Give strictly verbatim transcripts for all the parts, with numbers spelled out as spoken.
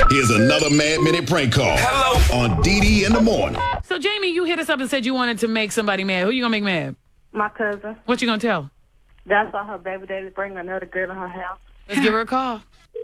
Here's another Mad Minute prank call. Hello. On Dee Dee in the morning. So, Jamie, you hit us up and said you wanted to make somebody mad. Who you gonna make mad? My cousin. What you gonna tell? That's why her baby daddy bringing another girl in her house. Let's give her a call.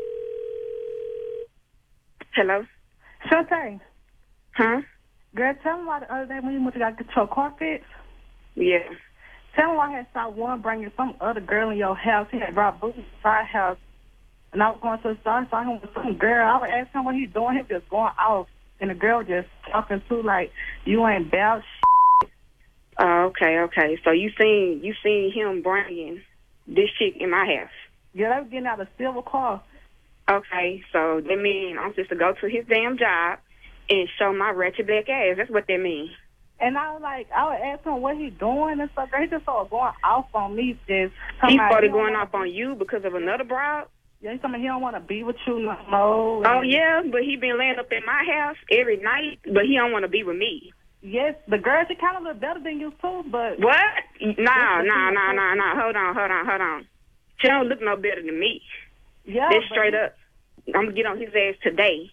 Hello? Shantae. Huh? Girl, tell me why the other day when you went to go get your car fixed. Yeah. Tell me why I had saw one bringing some other girl in your house. He had brought booty to our house. And I was going to the store and saw him with some girl. I was asking him what he doing. He was just going off. And the girl just talking to like, you ain't about shit. Oh, okay, okay. So you seen you seen him bringing this chick in my house? Yeah, they was getting out of a silver car. Okay, so that mean I'm supposed to go to his damn job and show my wretched black ass. That's what that mean. And I was like, I was asking him what he doing and stuff. He just started going off on me. Just he started going off on you because of another broad? Yeah, he told me he don't want to be with you no more. Oh, yeah, but he been laying up in my house every night, but he don't want to be with me. Yes, the girl, she kind of look better than you, too, but... What? Nah, nah, nah, nah, nah. Hold on, hold on, hold on. She don't look no better than me. Yeah, That's straight up. I'm going to get on his ass today.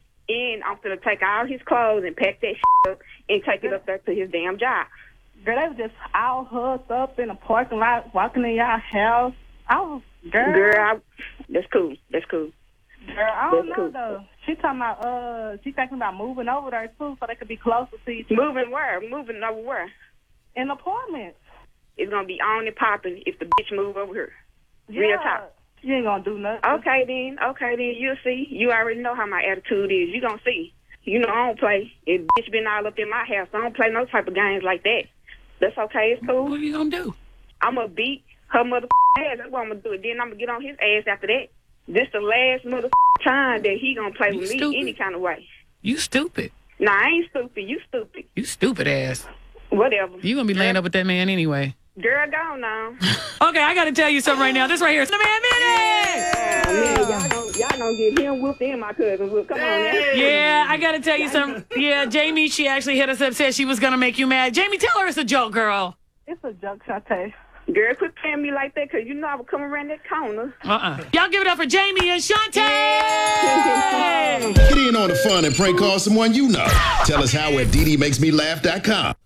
And I'm going to take all his clothes and pack that shit up and take it up there to his damn job. Girl, they was just all hugged up in the parking lot, walking in y'all house. I was, girl. Girl, I, that's cool. That's cool. Girl, I don't that's know, cool. though. She talking about, uh, she thinking about moving over there, too, so they could be closer to each other. Moving where? Moving over where? In apartments. It's going to be on and popping if the bitch move over here. Yeah. Real talk. You ain't gonna do nothing. Okay, then. Okay, then. You'll see. You already know how my attitude is. You gonna see. You know I don't play. If bitch been all up in my house, I don't play no type of games like that. That's okay. It's cool. What are you gonna do? I'm gonna beat her mother ass. That's what I'm gonna do. Then I'm gonna get on his ass after that. This the last mother time that he gonna play You with stupid. me any kind of way. You stupid. Nah, I ain't stupid. You stupid. You stupid ass. Whatever. You gonna be laying up with that man anyway. Girl, go now. Okay, I gotta tell you something right now. This right here is the Man Minute! Oh, man, y'all don't, y'all don't get him whooped and my cousin whooped. Come on now. Yeah, I gotta tell you something. Yeah, Jamie, she actually hit us up, said she was gonna make you mad. Jamie, tell her it's a joke, girl. It's a joke, Shantae. Girl, quit playing me like that, because you know I would come around that corner. Uh-uh. Y'all give it up for Jamie and Shantae! Get in on the fun and prank call someone you know. Tell us how at Dee Dee Makes Me Laugh dot com.